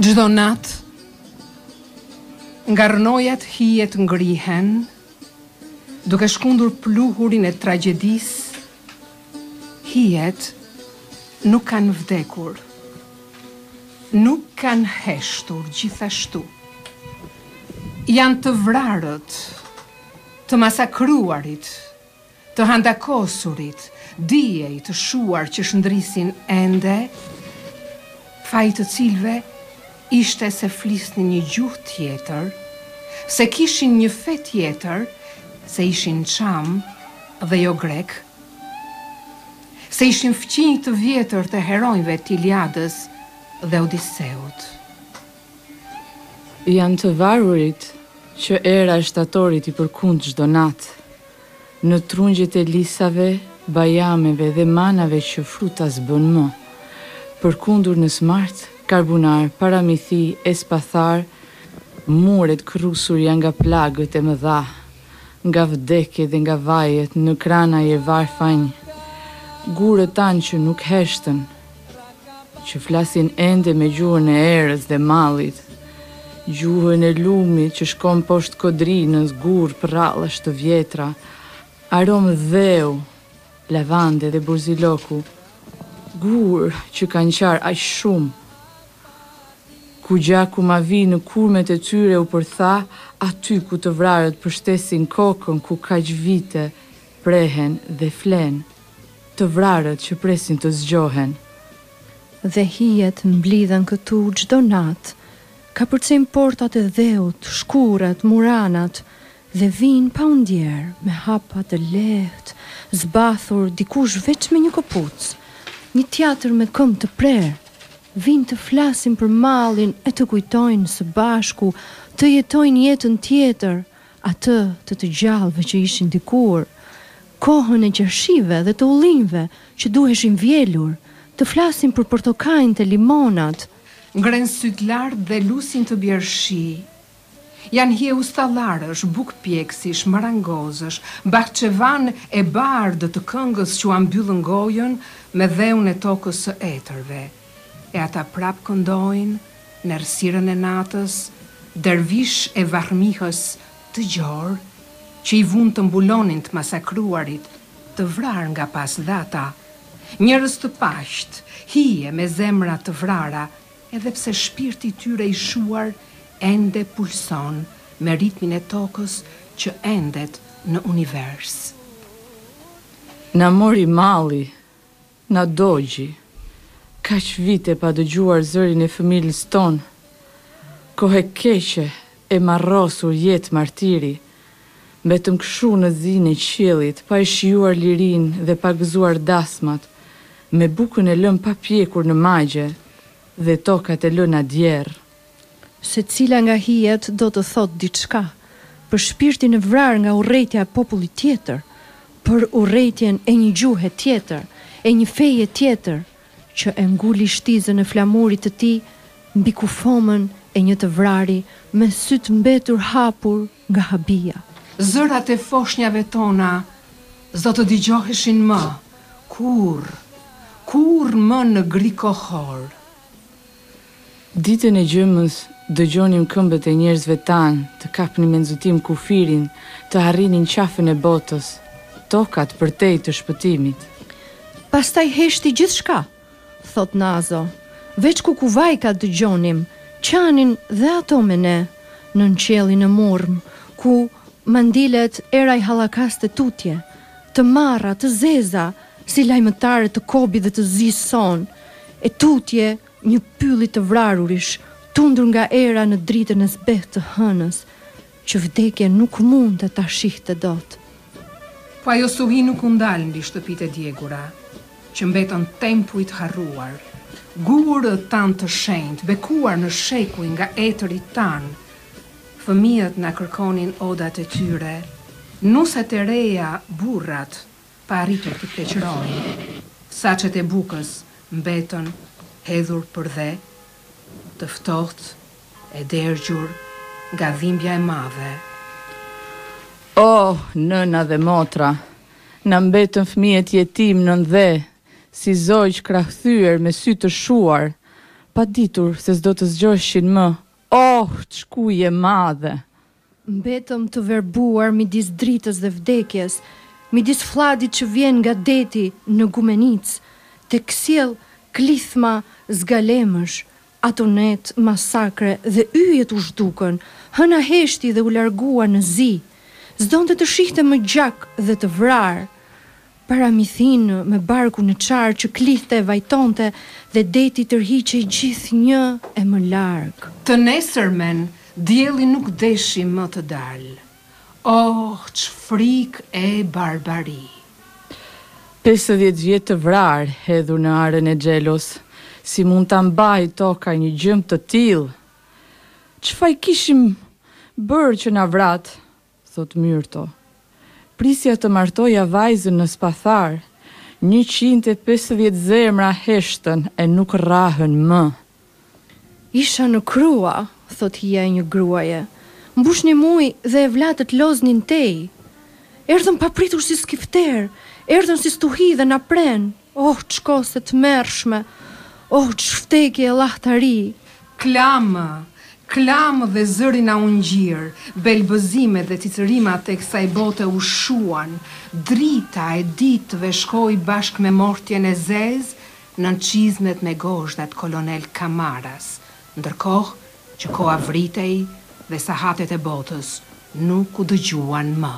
Çdo natë, nga rënojat hijet ngrihen, duke shkundur pluhurin e tragjedisë, hijet nuk kanë vdekur, nuk kanë heshtur gjithashtu. Janë të vrarët, të masakruarit, të handakosurit, dijej të shuar që shndrisin ende, faji të cilve ishte se flisnin një gjuhë tjetër, se kishin një fe tjetër, se ishin çam dhe jo grek, se ishin fqinj të vjetër të heronjve të Iliadës dhe Odiseut. Janë të varurit që era e shtatorit i përkund çdo natë, në trungjet e lisave, bajameve dhe manave që fruta s'bën më, përkundur në smart, karbunar, paramithi, espathar, muret krusur janë nga plagët e mëdha, nga vdekje dhe nga vajet në krana e varfanj, gurët tanë që nuk heshtën, që flasin ende me gjuhën e erës dhe mallit, gjuhën e lumit që shkon poshtë kodrinës, gurë prallësh të vjetra, aromë dheu, lavande dhe burziloku, gurë që kanë qarë aq shumë, ku gjaku ma vi në kurmet e tyre u përtha, aty ku të vrarët përshtesin kokën ku kaq vite prehen dhe flen, të vrarët që presin të zgjohen. Dhe hijet mblidhen këtu çdo natë, ka përcim portat e dheut, shkurat, muranat, dhe vinë pa undjer, me hapa të lehtë, zbathur dikush veç me një këpucë, një teatr me këmbë të prerë, vinë të flasin për mallin e të kujtojnë së bashku, të jetojnë jetën tjetër, atë të gjallëve që ishin dikur, kohën e qershive dhe të ullinjve që duheshin vjelur, të flasin për portokajnë të limonat, ngren syt lart dhe lusin të bjershi. Janë hje ustallarësh, bukpjeksish, marangozësh, bahçevan e bardë të këngës që u mbyllën gojën me dheun e tokës së etërve. E ata prap këndojnë në errësirën e natës, dervish e varmihës të gjorë, që i vun të mbulonin të masakruarit, të vrarë nga pas dhata, njerëz të paqt, hije me zemra të vrara, edhe pse shpirti i tyre i shuar ende pulson me ritmin e tokës që endet në univers. Na mori malli, na dogji, kaq vite pa dëgjuar zërin e fëmijës tonë, kohë keqe e marrosur jetë martiri, betëm kshu në dhinë e qiellit, pa e shijuar lirin dhe pa gëzuar dasmat, me bukën e lëm pa pjekur në magje dhe tokat e lëna djerë. Se cila nga hijet do të thot diçka, për shpirtin e vrar nga urrejtja e popullit tjetër, për urrejtjen e një gjuhe tjetër, e një feje tjetër, që e nguli shtizën e flamurit të tij mbi kufomën e një të vrari me syt mbetur hapur nga habia. Zërat e foshnjave tona s'do të dëgjoheshin më, kur më në gri kohor. Ditën e gjymës dëgjonim këmbët e njerëzve tanë, të kapnin me nxutim kufirin, të arrinin qafën e botës, tokat përtej të shpëtimit. Pastaj heshti gjithçka, thot Nazo, veç kukuvajka dëgjonim, qanin dhe ato me ne, në qiellin e murm, ku mandilet eraj hallakas të tutje, të marra, të zeza, si lajmëtare të kobi dhe të zisë son, e tutje një pylli të vrarurish, tundur nga era në dritën e zbehtë të hënës, që vdekje nuk mund të ta shihte dot. Po ajo suhi nuk u ndal mbi shtëpitë e djegura, që mbetën tempujt harruar, gurët tanë të shenjtë, bekuar në shekuj nga etëri tanë. Fëmijët na kërkonin odat e tyre, nusat e reja burrat, pa arritur të pleqërojnë. Saçet e bukës mbetën hedhur për dhe, të ftohtë e dergjur nga dhimbja e madhe. Oh, nëna dhe motra, na mbetën fëmijët jetim në ndhe, si zogj krahthyer me sy të shuar, pa ditur se s'do të zgjoshin më. Oh, të shkuje madhe! Mbetëm të verbuar midis dritës dhe vdekjes, midis fladit që vjen nga deti në Gumenic, tek sjell klithma zgalemësh, atonet, masakre dhe yjet u zhdukën, hëna heshti dhe u largua në zi, s'donte të shihte më gjak dhe të vrarë. Paramithinë me barku në qarë që klithte e vajtonte dhe deti tërhiqej gjithnjë e më larg. Të nesërmen, dielli nuk deshi më të dalë. Oh, ç'frik e barbari! 50 vjetë të vrarë hedhur në arën e Xhelos, si mund ta mbaj toka një gjëm të tillë? Ç'faj kishim bërë që na vrat, thot Myrto. Prisja të martoja vajzën në Spathar, 150 zemra heshtën e nuk rrahën më. Isha në krua, thot hija e një gruaje. Mbushni muj dhe e vlatët loznin tej. Erdhën papritur si skifter, erdhën si stuhi dhe na pren. Oh, ç'kose të mërshme, oh, ç'vdekje e llahtari. Klamë dhe zëri na u ngjir, belbëzime dhe cicërima tek kësaj bote u shuan, drita e ditëve shkoi bashkë me mortjen e zezë në çizmet me gozhdat kolonel Kamaras, ndërkohë që koha vritej dhe sahatet e botës nuk u dëgjuan më.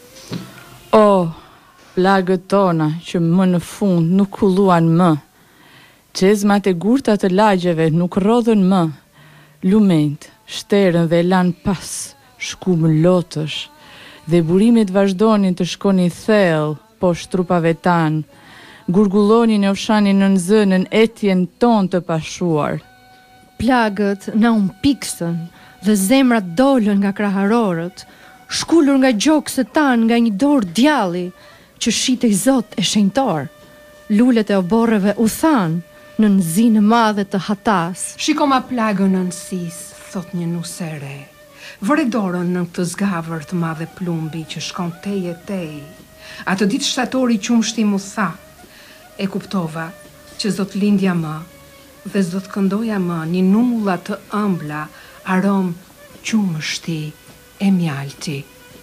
Oh, plagët tona që më në fund nuk kulluan më, çezmat e gurta të lagjeve nuk rodhën më, lument, shterën dhe lan pas, shkumë lotësh, dhe burimet vazhdonin të shkonin thellë poshtë trupave tanë, gurgullonin e ofshanin në zënën etjen ton të pashuar. Plagët na piksën dhe zemrat dolën nga kraharorët, shkullur nga gjokse tanë nga një dorë djalli që shitej Zot e shenjtor. Lulet e oborreve u thanë në nëzinë madhe të hatas. Shiko ma plagën në nësis, thot një nusere. Vëre dorën në këtë zgavër të madhe plumbi që shkon tej e tej. Atë ditë shtatori qumshti mu tha, e kuptova që s'do të lindja më dhe s'do të këndoja më një nulla të ëmbla, arom qumshti e mjalti.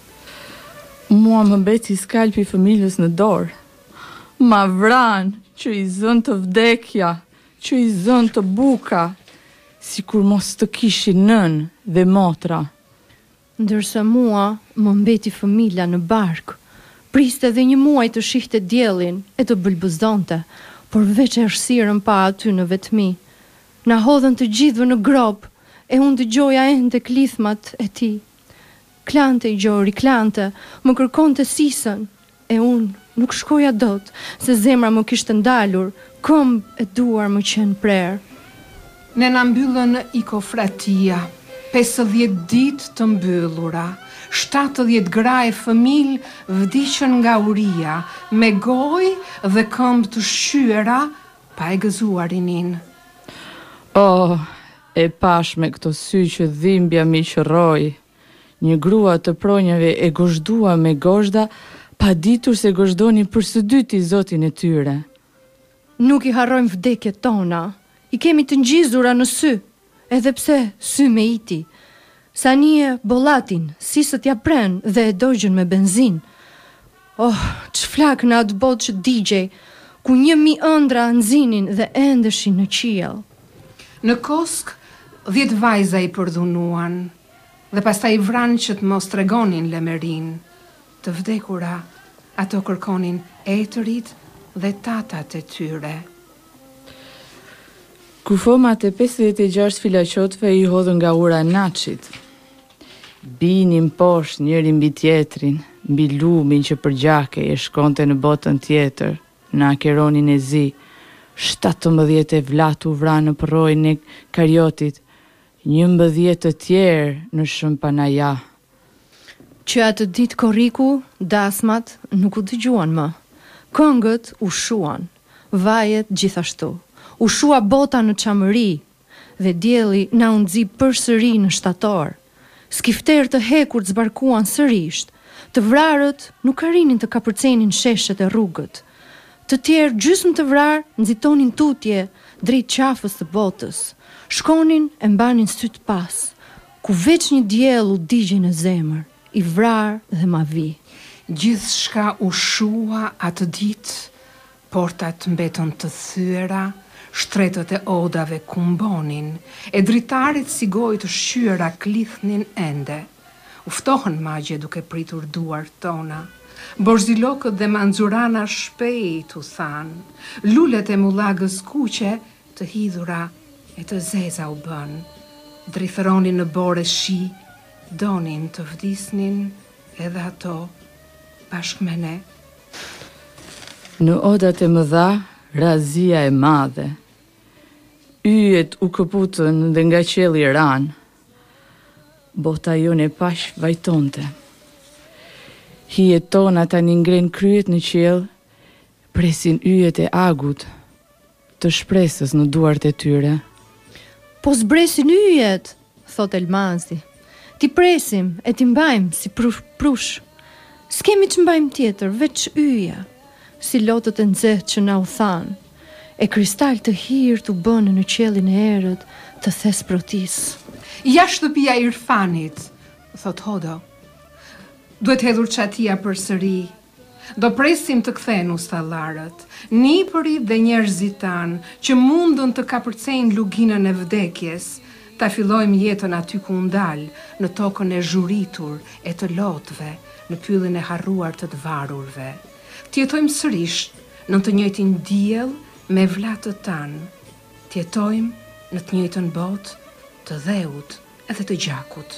Mua më beci skalpi fëmijës në dorë. Ma vran që i zën të vdekja, që i zën të buka, si kur mos të kishin nën dhe motra. Ndërsa mua më mbeti fëmila në bark, priste dhe një muaj të shihte diellin e të bëlbëzdonte, por veç e errësirën pa aty në vetmi. Na hodhën të gjithëve në grop, e unë dëgjoja ende klithmat e tij. Klante i gjori, klante, më kërkonte sisën, e unë nuk shkoja dot, se zemra më kishte ndalur, këmbë e duar më qenë prerë. Ne na mbyllën ikofratia, 50 ditë të mbyllura, 70 gra e fëmijë vdiqën nga uria, me gojë dhe këmbë të shqyera, pa e gëzuar rinin. Oh, e pash me këto sy që dhimbja mi qërroi. Një grua të pronjave e gozhdua me gozhda, pa ditur se gozhdoni për së dyti Zotin e tyre. Nuk i harrojmë vdekjet tona, i kemi të ngjizura në sy, edhe pse sy me iti. Sanie bollatin, sisët ja pren dhe e dogjën me benzin. Oh, ç'flak në atë botë që digjej, ku 1000 ëndra nxinin dhe endeshin në qiell. Në Kosk, 10 vajza i përdhunuan, dhe pastaj i vranë që të mos tregonin lemerin. Të vdekura, ato kërkonin etërit dhe tatat e tyre. Kufomat e 56 filaqotëve i hodhën nga ura e Naçit. Binin poshtë njëri mbi tjetrin, mbi lumin që përgjake e shkonte në botën tjetër, në Akeronin e zi. 17 e vlat u vranë në përrojnë e Kariotit, 11 të tjerë në Shëmpanaja. Që atë ditë korriku, dasmat nuk u dëgjuan më. Këngët u shuan, vajet gjithashtu. U shua bota në çamëri dhe dielli na u nxi përsëri në shtator. Skifter të hekur zbarkuan sërisht. Të vrarët nuk arrinin të kapërcenin sheshet e rrugët. Të tjerë gjysmë të vrarë nxitonin tutje, drejt qafës të botës. Shkonin e mbanin syt pas, ku veç një diell u digje në zemër, i vrar dhe ma vi. Gjithçka u shua atë ditë, portat mbetën të thyera, shtretët e odave kumbonin, e dritarit si gojë të shqyera klithnin ende. Uftohën magje duke pritur duart tona. Borzilokët dhe manxurana shpejt u than. Lulet e mullagës kuqe të hidhura e të zeza u bën. Drithëronin në bore shi, donin të vdisnin edhe ato bashkë me ne. Në odat e mëdha, razia e madhe. Yjet u këputën dhe nga qelli ran. Bota jone pash vajtonte. Hijet tona tani ngren kryet në qiell, presin yjet e agut të shpresës në duart e tyre. Po zbresin yjet, thot Elmazi. Ti presim e ti mbajmë si prush. S'kemi që mbajmë tjetër, veç yja, si lotët e nxehtë që na u thanë, e kristal të hirë të bënë në qellin e erët të thesprotis. Ja shtëpia e Irfanit, thot Hodo. Duhet hedhur qatia për sëri. Do presim të kthen ustallarët, nipërit dhe njerëzit tanë që mundën të kapërcejnë luginën e vdekjes, ta fillojmë jetën aty ku ndal, në tokën e zhuritur e të lotëve, në pyllin e harruar të varurve. Tjetojmë sërish në të njëjtin diell me vllatë tanë. Tjetojmë në të njëjtën botë të dheut edhe të gjakut.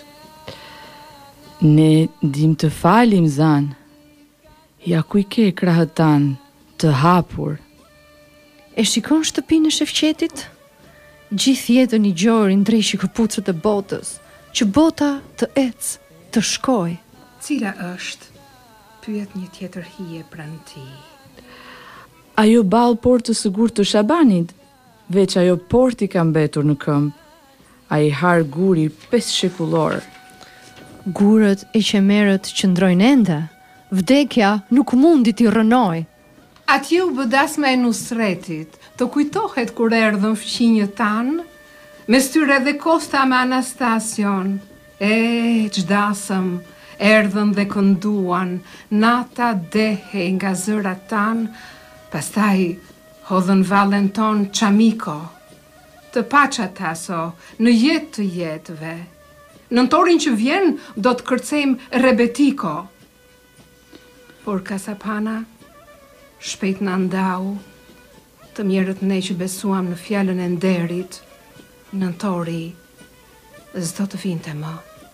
Ne dim të falim, zan. Ja ku i ke krahët tanë të hapur. E shikon shtëpinë e shefqetit? Gjithë jetën i gjorin ndreshi këpucët e botës, që bota të ecë, të shkoj. Cila është? Pyet një tjetër hije pranë tij. Ajo ball portë të sigurt të Shabanit, veç ajo porti ka mbetur në këmbë. Ai har guri 5 shekullor. Gurët e qemerët që ndrojnë ende, vdekja nuk mundi t'i rënoj. Atje u bëdasma e Nusretit, të kujtohet kur erdhën fqinjët tanë, me styre dhe Kosta me Anastasion. Çdasëm, erdhën dhe kënduan, nata dehe nga zërat tanë, pastaj hodhën vallen ton Çamiko. Të paça taso, në jetë të jetëve. Në nëntorin që vjen, do të kërcejmë Rebetiko. Por Kasapana, shpejt në ndau, të mjerët ne që besuam në fjallën e nderit, nëntori, s'do të vinte më.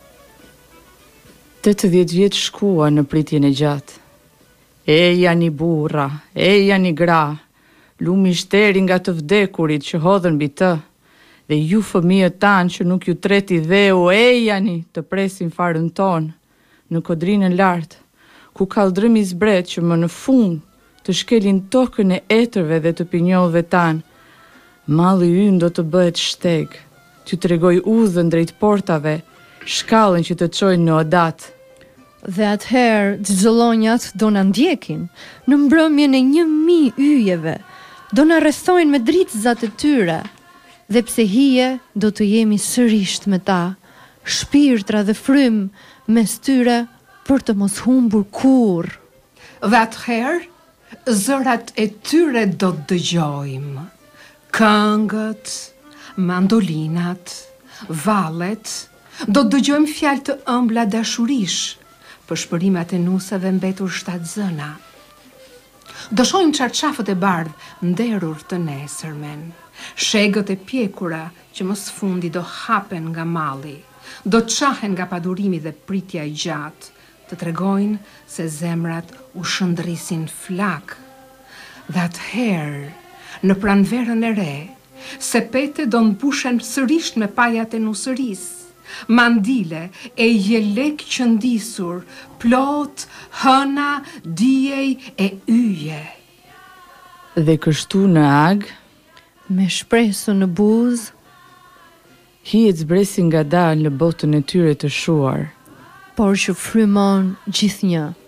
80 vjetë shkua në pritjen e gjatë. Eja një burra, eja një gra, lumi shteri nga të vdekurit që hodhën mbi të, dhe ju fëmijët tanë që nuk ju treti dheu, ejani të presin farën tonë, në kodrinën lartë, ku kaldrëmi zbret që më në fund të shkelin tokën e etërve dhe të pinjollëve tanë. Malli ynë do të bëhet shteg, t'ju tregoj udhën drejt portave, shkallën që të çojnë në odat. Dhe atëherë xhollonjat do na ndjekin në mbrëmjen e 1000 yjeve, do na rrethojnë me dritëzat e tyre, dhe pse hije do të jemi sërisht me ta, shpirtra dhe frym mes tyre për të mos humbur kurrë. Dhe atëherë, zërat e tyre do të dëgjojmë. Këngët, mandolinat, vallet, do të dëgjojmë fjalë të ëmbla dashurish, për shpërimat e nusave mbetur 7 zëna. Do shohim çarçafët e bardhë nderur të nesërmen, shegët e pjekura që më së fundi do hapen nga malli, do çahen nga padurimi dhe pritja e gjatë, të tregojnë se zemrat u shëndrisin flak. Dhe atëherë, në pranverën e re, sepete do mbushen sërish me pajat e nusërisë, mandile e jelek qëndisur, plot, hëna, diej e yje. Dhe kështu në ag, me shpresë në buzë, hijet zbresin nga dalë në botën e tyre të shuar. por që frymon gjithnjë.